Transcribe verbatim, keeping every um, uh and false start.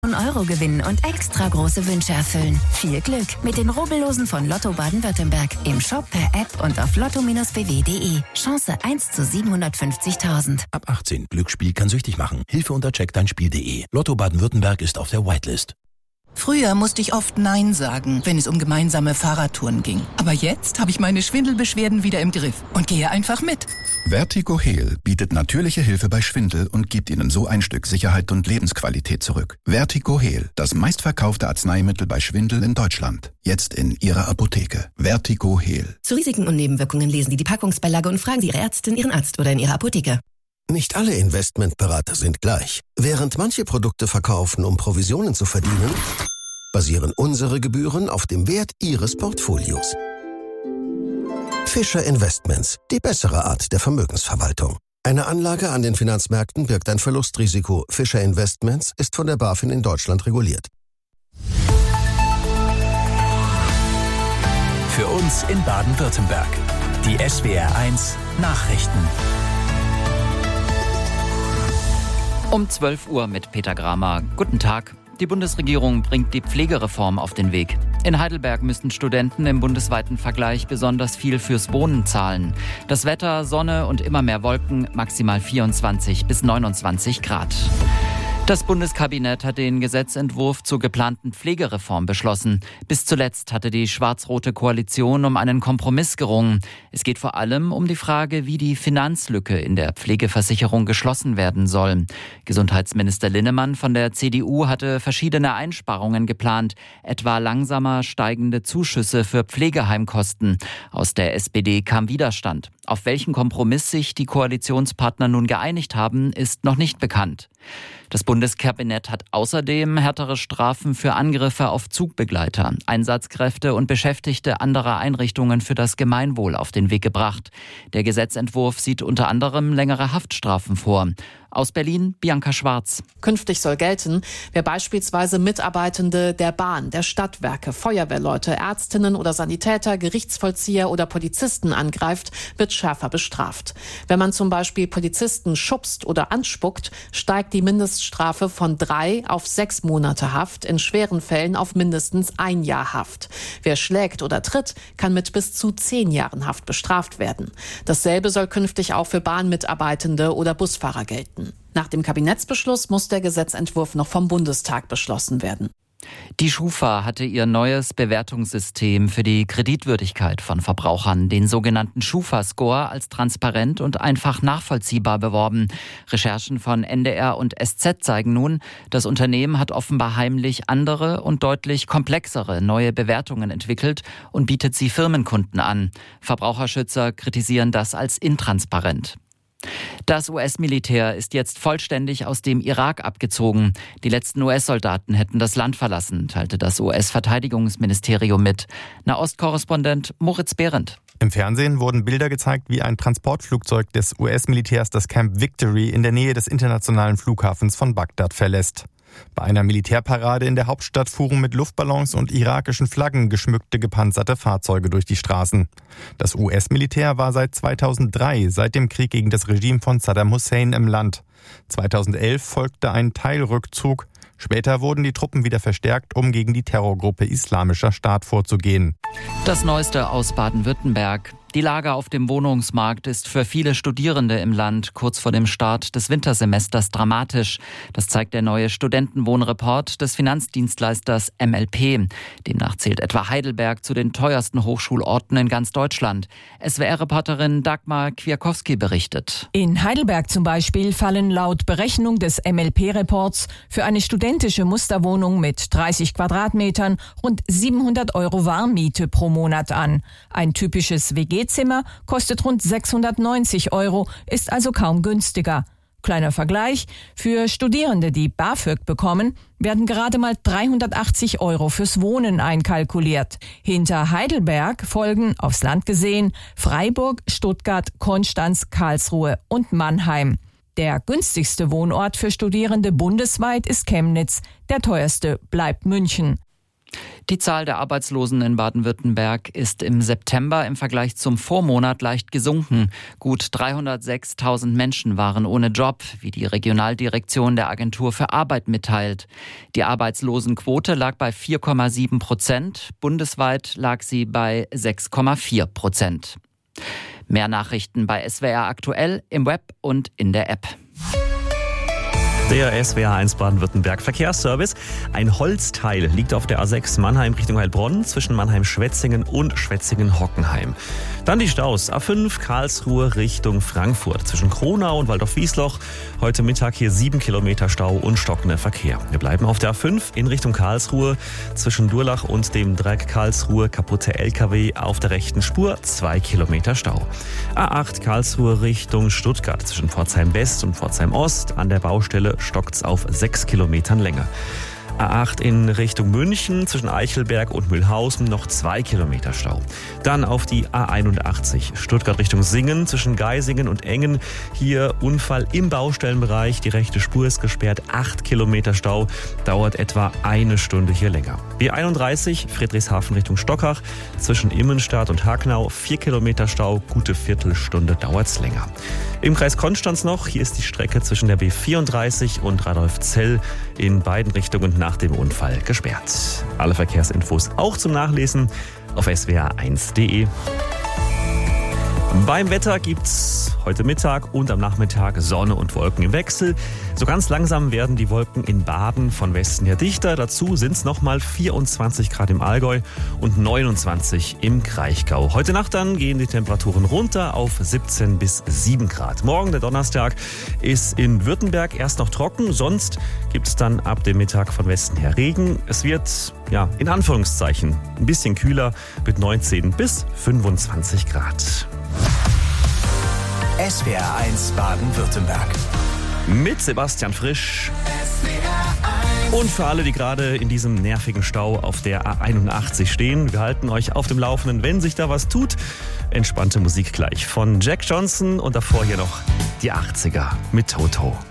Euro gewinnen und extra große Wünsche erfüllen. Viel Glück mit den Rubbellosen von Lotto Baden-Württemberg. Im Shop, per App und auf lotto b w punkt de. Chance eins zu siebenhundertfünfzigtausend. Ab achtzehn. Glücksspiel kann süchtig machen. Hilfe unter check dein spiel punkt de. Lotto Baden-Württemberg ist auf der Whitelist. Früher musste ich oft Nein sagen, wenn es um gemeinsame Fahrradtouren ging. Aber jetzt habe ich meine Schwindelbeschwerden wieder im Griff und gehe einfach mit. Vertigo Heal bietet natürliche Hilfe bei Schwindel und gibt Ihnen so ein Stück Sicherheit und Lebensqualität zurück. Vertigo Heal, das meistverkaufte Arzneimittel bei Schwindel in Deutschland. Jetzt in Ihrer Apotheke. Vertigo Heal. Zu Risiken und Nebenwirkungen lesen Sie die Packungsbeilage und fragen Sie Ihre Ärztin, Ihren Arzt oder in Ihrer Apotheke. Nicht alle Investmentberater sind gleich. Während manche Produkte verkaufen, um Provisionen zu verdienen, basieren unsere Gebühren auf dem Wert Ihres Portfolios. Fischer Investments, die bessere Art der Vermögensverwaltung. Eine Anlage an den Finanzmärkten birgt ein Verlustrisiko. Fischer Investments ist von der BaFin in Deutschland reguliert. Für uns in Baden-Württemberg. Die S W R eins Nachrichten. Um zwölf Uhr mit Peter Gramer. Guten Tag. Die Bundesregierung bringt die Pflegereform auf den Weg. In Heidelberg müssen Studenten im bundesweiten Vergleich besonders viel fürs Wohnen zahlen. Das Wetter, Sonne und immer mehr Wolken, maximal vierundzwanzig bis neunundzwanzig Grad. Das Bundeskabinett hat den Gesetzentwurf zur geplanten Pflegereform beschlossen. Bis zuletzt hatte die schwarz-rote Koalition um einen Kompromiss gerungen. Es geht vor allem um die Frage, wie die Finanzlücke in der Pflegeversicherung geschlossen werden soll. Gesundheitsminister Linnemann von der C D U hatte verschiedene Einsparungen geplant, etwa langsamer steigende Zuschüsse für Pflegeheimkosten. Aus der S P D kam Widerstand. Auf welchen Kompromiss sich die Koalitionspartner nun geeinigt haben, ist noch nicht bekannt. Das Bundeskabinett hat außerdem härtere Strafen für Angriffe auf Zugbegleiter, Einsatzkräfte und Beschäftigte anderer Einrichtungen für das Gemeinwohl auf den Weg gebracht. Der Gesetzentwurf sieht unter anderem längere Haftstrafen vor. Aus Berlin, Bianca Schwarz. Künftig soll gelten, wer beispielsweise Mitarbeitende der Bahn, der Stadtwerke, Feuerwehrleute, Ärztinnen oder Sanitäter, Gerichtsvollzieher oder Polizisten angreift, wird schärfer bestraft. Wenn man zum Beispiel Polizisten schubst oder anspuckt, steigt die Mindeststrafe von drei auf sechs Monate Haft, in schweren Fällen auf mindestens ein Jahr Haft. Wer schlägt oder tritt, kann mit bis zu zehn Jahren Haft bestraft werden. Dasselbe soll künftig auch für Bahnmitarbeitende oder Busfahrer gelten. Nach dem Kabinettsbeschluss muss der Gesetzentwurf noch vom Bundestag beschlossen werden. Die Schufa hatte ihr neues Bewertungssystem für die Kreditwürdigkeit von Verbrauchern, den sogenannten Schufa-Score, als transparent und einfach nachvollziehbar beworben. Recherchen von N D R und S Z zeigen nun, das Unternehmen hat offenbar heimlich andere und deutlich komplexere neue Bewertungen entwickelt und bietet sie Firmenkunden an. Verbraucherschützer kritisieren das als intransparent. Das U S-Militär ist jetzt vollständig aus dem Irak abgezogen. Die letzten U S-Soldaten hätten das Land verlassen, teilte das U S-Verteidigungsministerium mit. Nahost-Korrespondent Moritz Behrendt. Im Fernsehen wurden Bilder gezeigt, wie ein Transportflugzeug des U S-Militärs das Camp Victory in der Nähe des internationalen Flughafens von Bagdad verlässt. Bei einer Militärparade in der Hauptstadt fuhren mit Luftballons und irakischen Flaggen geschmückte gepanzerte Fahrzeuge durch die Straßen. Das U S-Militär war seit zweitausenddrei, seit dem Krieg gegen das Regime von Saddam Hussein, im Land. zweitausendelf folgte ein Teilrückzug. Später wurden die Truppen wieder verstärkt, um gegen die Terrorgruppe Islamischer Staat vorzugehen. Das Neueste aus Baden-Württemberg. Die Lage auf dem Wohnungsmarkt ist für viele Studierende im Land kurz vor dem Start des Wintersemesters dramatisch. Das zeigt der neue Studentenwohnreport des Finanzdienstleisters M L P. Demnach zählt etwa Heidelberg zu den teuersten Hochschulorten in ganz Deutschland. S W R-Reporterin Dagmar Kwiatkowski berichtet. In Heidelberg zum Beispiel fallen laut Berechnung des M L P-Reports für eine studentische Musterwohnung mit dreißig Quadratmetern rund siebenhundert Euro Warmmiete pro Monat an. Ein typisches W G-Zimmer kostet rund sechshundertneunzig Euro, ist also kaum günstiger. Kleiner Vergleich: Für Studierende, die BAföG bekommen, werden gerade mal dreihundertachtzig Euro fürs Wohnen einkalkuliert. Hinter Heidelberg folgen, aufs Land gesehen, Freiburg, Stuttgart, Konstanz, Karlsruhe und Mannheim. Der günstigste Wohnort für Studierende bundesweit ist Chemnitz, der teuerste bleibt München. Die Zahl der Arbeitslosen in Baden-Württemberg ist im September im Vergleich zum Vormonat leicht gesunken. Gut dreihundertsechstausend Menschen waren ohne Job, wie die Regionaldirektion der Agentur für Arbeit mitteilt. Die Arbeitslosenquote lag bei vier Komma sieben Prozent. Bundesweit lag sie bei sechs Komma vier Prozent. Mehr Nachrichten bei S W R aktuell im Web und in der App. Der S W R eins Baden-Württemberg Verkehrsservice. Ein Holzteil liegt auf der A sechs Mannheim Richtung Heilbronn zwischen Mannheim-Schwetzingen und Schwetzingen-Hockenheim. Dann die Staus. A fünf Karlsruhe Richtung Frankfurt zwischen Kronau und Waldorf-Wiesloch. Heute Mittag hier sieben Kilometer Stau und stockender Verkehr. Wir bleiben auf der A fünf in Richtung Karlsruhe zwischen Durlach und dem Dreieck Karlsruhe. Kaputte L K W auf der rechten Spur, zwei Kilometer Stau. A acht Karlsruhe Richtung Stuttgart zwischen Pforzheim West und Pforzheim Ost. An der Baustelle stockt's auf sechs Kilometern Länge. A acht in Richtung München zwischen Eichelberg und Mühlhausen noch zwei Kilometer Stau. Dann auf die A einundachtzig Stuttgart Richtung Singen zwischen Geisingen und Engen. Hier Unfall im Baustellenbereich. Die rechte Spur ist gesperrt. acht Kilometer Stau. Dauert etwa eine Stunde hier länger. B einunddreißig Friedrichshafen Richtung Stockach zwischen Immenstadt und Hagnau. vier Kilometer Stau. Gute Viertelstunde dauert's länger. Im Kreis Konstanz noch. Hier ist die Strecke zwischen der B vierunddreißig und Radolfzell in beiden Richtungen nach dem Unfall gesperrt. Alle Verkehrsinfos auch zum Nachlesen auf s w r eins punkt d e. Beim Wetter gibt's heute Mittag und am Nachmittag Sonne und Wolken im Wechsel. So ganz langsam werden die Wolken in Baden von Westen her dichter. Dazu sind es nochmal vierundzwanzig Grad im Allgäu und neunundzwanzig im Kraichgau. Heute Nacht dann gehen die Temperaturen runter auf siebzehn bis sieben Grad. Morgen, der Donnerstag, ist in Württemberg erst noch trocken. Sonst gibt's dann ab dem Mittag von Westen her Regen. Es wird, ja, in Anführungszeichen ein bisschen kühler mit neunzehn bis fünfundzwanzig Grad. S W R eins Baden-Württemberg. Mit Sebastian Frisch. Und für alle, die gerade in diesem nervigen Stau auf der A einundachtzig stehen, wir halten euch auf dem Laufenden, wenn sich da was tut. Entspannte Musik gleich von Jack Johnson und davor hier noch die achtziger mit Toto.